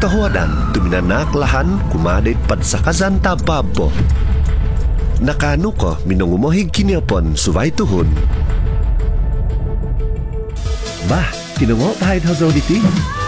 tahuadan, tuminanaklahan, kumadit pad sa kazanta babo. Nakano ko, minungumohig kiniapon, subay tuhon. Bah, tinungo pahit hazaw diti.